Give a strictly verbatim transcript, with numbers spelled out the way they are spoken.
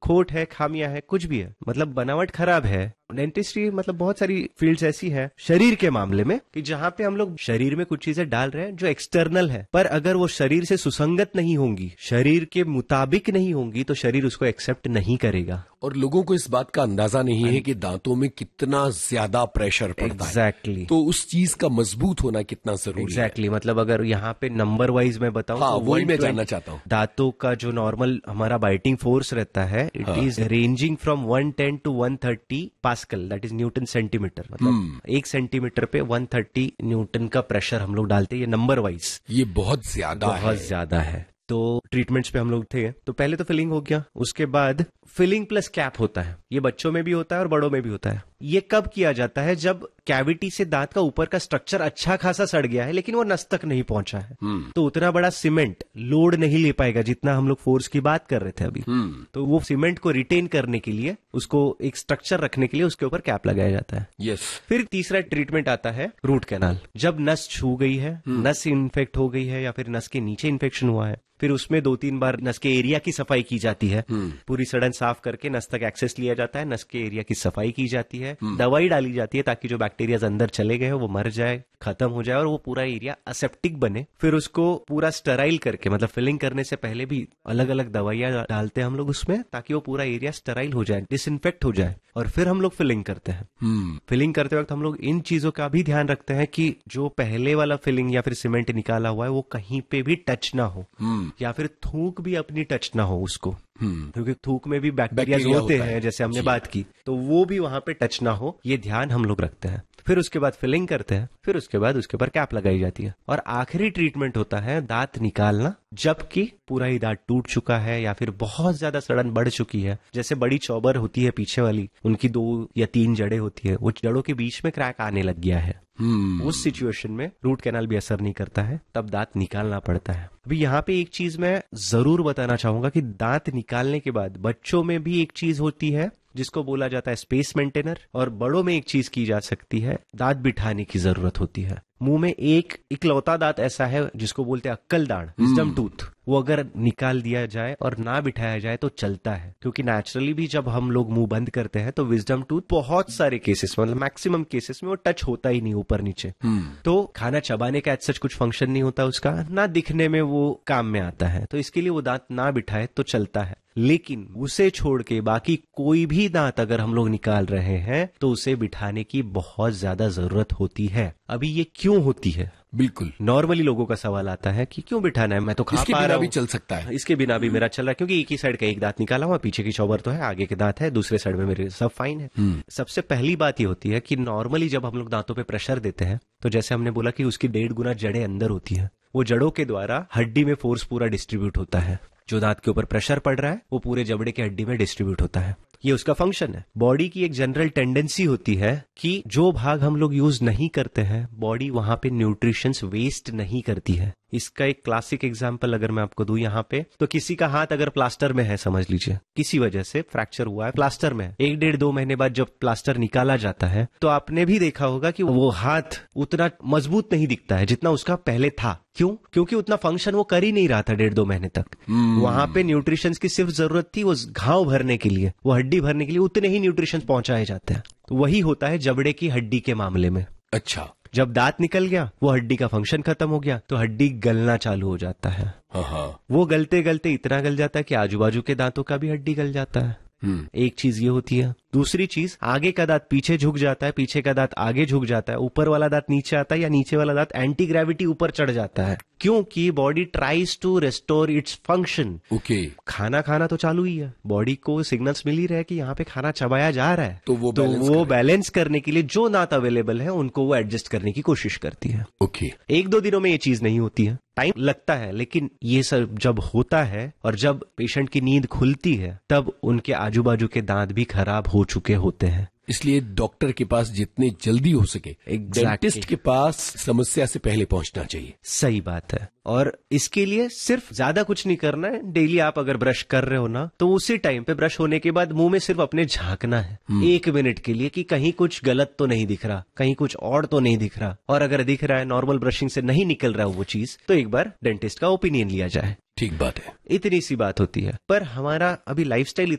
खोट है, खामियां है, कुछ भी है, मतलब बनावट खराब है। डेंटिस्ट्री मतलब बहुत सारी फील्ड्स ऐसी है शरीर के मामले में कि जहां पे हम लोग शरीर में कुछ चीजें डाल रहे हैं जो एक्सटर्नल है, पर अगर वो शरीर से सुसंगत नहीं होंगी, शरीर के मुताबिक नहीं होंगी, तो शरीर उसको एक्सेप्ट नहीं करेगा। और लोगों को इस बात का अंदाजा नहीं है कि दांतों में कितना ज्यादा प्रेशर पड़ता exactly. है, तो उस चीज का मजबूत होना कितना जरूरी exactly. है। मतलब अगर यहाँ पे नंबर वाइज मैं बताऊं, हाँ, तो वही मैं जानना चाहता हूँ। दांतों का जो नॉर्मल हमारा बाइटिंग फोर्स रहता है, it is ranging from one ten to one thirty pascal, that is Newton centimetre. मतलब hmm. एक सेंटीमीटर पे वन थर्टी न्यूटन का प्रेशर हम लोग डालते हैं, ये नंबर वाइज। ये बहुत ज्यादा बहुत ज्यादा है। तो ट्रीटमेंट्स पे हम लोग थे, तो पहले तो फिलिंग हो गया, उसके बाद फिलिंग प्लस कैप होता है। ये बच्चों में भी होता है और बड़ों में भी होता है। ये कब किया जाता है? जब कैविटी से दांत का ऊपर का स्ट्रक्चर अच्छा खासा सड़ गया है लेकिन वो नस तक नहीं पहुंचा है, hmm. तो उतना बड़ा सीमेंट लोड नहीं ले पाएगा जितना हम लोग फोर्स की बात कर रहे थे अभी। hmm. तो वो सीमेंट को रिटेन करने के लिए, उसको एक स्ट्रक्चर रखने के लिए उसके ऊपर कैप लगाया जाता है। yes. फिर तीसरा ट्रीटमेंट आता है रूट कैनाल। जब नस छू गई है, hmm. नस इन्फेक्ट हो गई है या फिर नस के नीचे इन्फेक्शन हुआ है, फिर उसमें दो तीन बार नस के एरिया की सफाई की जाती है। hmm. पूरी सड़न साफ करके नस तक एक्सेस लिया जाता है, नस के एरिया की सफाई की जाती है, hmm. दवाई डाली जाती है ताकि जो बैक्टीरिया अंदर चले गए हो वो मर जाए, खत्म हो जाए और वो पूरा एरिया असेप्टिक बने। फिर उसको पूरा स्टराइल करके, मतलब फिलिंग करने से पहले भी अलग अलग दवाइयां डालते हैं हम लोग उसमें ताकि वो पूरा एरिया स्टराइल हो जाए, डिसइंफेक्ट हो जाए, और फिर हम लोग फिलिंग करते हैं। hmm. फिलिंग करते वक्त हम लोग इन चीजों का भी ध्यान रखते हैं कि जो पहले वाला फिलिंग या फिर सीमेंट निकाला हुआ है वो कहीं पे भी टच ना हो, hmm. या फिर थूक भी अपनी टच ना हो उसको, hmm. क्योंकि थूक में भी बैक्टीरिया होते हैं जैसे हमने बात की, तो वो भी वहां पे टच ना हो, ये ध्यान हम लोग रखते हैं। फिर उसके बाद फिलिंग करते हैं, फिर उसके बाद उसके ऊपर कैप लगाई जाती है, और आखिरी ट्रीटमेंट होता है दांत निकालना, जबकि पूरा ही दांत टूट चुका है या फिर बहुत ज्यादा सड़न बढ़ चुकी है। जैसे बड़ी चौबर होती है पीछे वाली, उनकी दो या तीन जड़ें होती है, वो जड़ों के बीच में क्रैक आने लग गया है। hmm. उस सिचुएशन में रूट कैनाल भी असर नहीं करता है, तब दांत निकालना पड़ता है। अभी यहाँ पे एक चीज मैं जरूर बताना चाहूंगा कि दांत निकालने के बाद बच्चों में भी एक चीज होती है जिसको बोला जाता है स्पेस मेंटेनर, और बड़ों में एक चीज की जा सकती है, दांत बिठाने की जरूरत होती है। मुंह में एक इकलौता दांत ऐसा है जिसको बोलते हैं अक्कल दांत, विजडम टूथ, वो अगर निकाल दिया जाए और ना बिठाया जाए तो चलता है, क्योंकि नेचुरली भी जब हम लोग मुंह बंद करते हैं तो विजडम टूथ बहुत सारे केसेस, मतलब मैक्सिमम केसेस में वो टच होता ही नहीं ऊपर नीचे। hmm. तो खाना चबाने का सच कुछ फंक्शन नहीं होता उसका, ना दिखने में वो काम में आता है, तो इसके लिए वो दांत ना बिठाए तो चलता है। लेकिन उसे छोड़ के बाकी कोई भी दांत अगर हम लोग निकाल रहे हैं तो उसे बिठाने की बहुत ज्यादा जरूरत होती है। अभी ये क्यों होती है? बिल्कुल नॉर्मली लोगों का सवाल आता है कि क्यों बिठाना है, मैं तो खा पा रहा हूं, भी चल सकता है, इसके बिना भी मेरा चल रहा है, क्योंकि एक ही साइड का एक दांत निकाला हुआ, पीछे की चौबर तो है, आगे के दांत है, दूसरे साइड में मेरे सब फाइन है। सबसे पहली बात ये होती है कि नॉर्मली जब हम लोग दांतों पे प्रेशर देते हैं तो जैसे हमने बोला कि उसकी डेढ़ गुना जड़ें अंदर होती है, वो जड़ों के द्वारा हड्डी में फोर्स पूरा डिस्ट्रीब्यूट होता है। जो दांत के ऊपर प्रेशर पड़ रहा है वो पूरे जबड़े के हड्डी में डिस्ट्रीब्यूट होता है, ये उसका फंक्शन है। बॉडी की एक जनरल टेंडेंसी होती है कि जो भाग हम लोग यूज नहीं करते हैं, बॉडी वहां पे न्यूट्रिशंस वेस्ट नहीं करती है। इसका एक क्लासिक एग्जांपल अगर मैं आपको दूं यहाँ पे, तो किसी का हाथ अगर प्लास्टर में है, समझ लीजिए किसी वजह से फ्रैक्चर हुआ है, प्लास्टर में है, एक डेढ़ दो महीने बाद जब प्लास्टर निकाला जाता है तो आपने भी देखा होगा कि वो हाथ उतना मजबूत नहीं दिखता है जितना उसका पहले था। क्यों? क्योंकि उतना फंक्शन वो कर ही नहीं रहा था डेढ़ दो महीने तक। hmm. वहां पे न्यूट्रिशंस की सिर्फ जरूरत थी वो घाव भरने के लिए, वो हड्डी भरने के लिए उतने ही न्यूट्रिशंस पहुंचाए जाते हैं। तो वही होता है जबड़े की हड्डी के मामले में। अच्छा, जब दांत निकल गया, वो हड्डी का फंक्शन खत्म हो गया, तो हड्डी गलना चालू हो जाता है। हाँ। वो गलते गलते इतना गल जाता है कि आजू बाजू के दांतों का भी हड्डी गल जाता है। hmm. एक चीज ये होती है। दूसरी चीज, आगे का दांत पीछे झुक जाता है, पीछे का दांत आगे झुक जाता है, ऊपर वाला दांत नीचे आता है या नीचे वाला दांत एंटी ग्रेविटी ऊपर चढ़ जाता है, क्योंकि body tries to restore its function. Okay, खाना खाना तो चालू ही है, बॉडी को सिग्नल्स मिल ही रहे हैं कि यहाँ पे खाना चबाया जा रहा है, तो वो तो बैलेंस वो बैलेंस करने के लिए जो दांत अवेलेबल है उनको वो एडजस्ट करने की कोशिश करती है। ओके, एक दो दिनों में ये चीज नहीं होती है, टाइम लगता है, लेकिन ये सब जब होता है और जब पेशेंट की नींद खुलती है तब उनके आजू बाजू के दांत भी खराब हो चुके होते हैं। इसलिए डॉक्टर के पास जितने जल्दी हो सके exactly. डेंटिस्ट के पास समस्या से पहले पहुंचना चाहिए। सही बात है, और इसके लिए सिर्फ ज्यादा कुछ नहीं करना है। डेली आप अगर ब्रश कर रहे हो ना, तो उसी टाइम पे ब्रश होने के बाद मुंह में सिर्फ अपने झांकना है एक मिनट के लिए कि कहीं कुछ गलत तो नहीं दिख रहा, कहीं कुछ और तो नहीं दिख रहा, और अगर दिख रहा है, नॉर्मल ब्रशिंग से नहीं निकल रहा है वो चीज, तो एक बार डेंटिस्ट का ओपिनियन लिया जाए। ठीक बात है, इतनी सी बात होती है। पर हमारा अभी लाइफस्टाइल